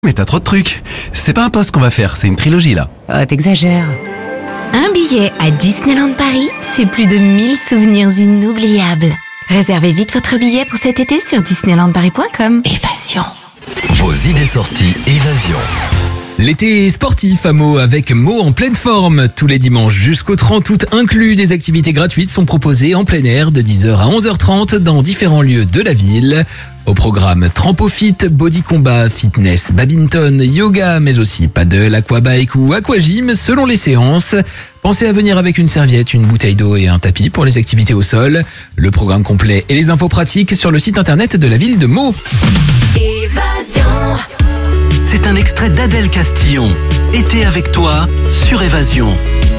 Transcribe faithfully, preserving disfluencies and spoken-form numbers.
Mais t'as trop de trucs. C'est pas un post qu'on va faire, c'est une trilogie là. Oh, t'exagères. Un billet à Disneyland Paris, c'est plus de mille souvenirs inoubliables. Réservez vite votre billet pour cet été sur disneyland paris point com. Évasion. Vos idées sorties Évasion. L'été est sportif à Meaux avec Meaux en pleine forme. Tous les dimanches jusqu'au trente août inclus, des activités gratuites sont proposées en plein air de dix heures à onze heures trente dans différents lieux de la ville. Au programme Trampo-Fit, Body Combat, Fitness, Badminton, Yoga, mais aussi Paddle, Aquabike ou Aquagym selon les séances. Pensez à venir avec une serviette, une bouteille d'eau et un tapis pour les activités au sol. Le programme complet et les infos pratiques sur le site internet de la ville de Meaux. Évasion. C'est un extrait d'Adèle Castillon. Été avec toi sur Évasion.